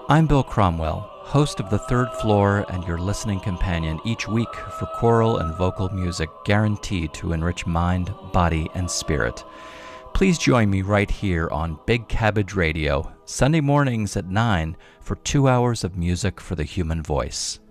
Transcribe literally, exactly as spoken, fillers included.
I'm Bill Cromwell, host of The Third Floor and your listening companion each week for choral and vocal music guaranteed to enrich mind, body, and spirit. Please join me right here on Big Cabbage Radio, Sunday mornings at nine for two hours of music for the human voice.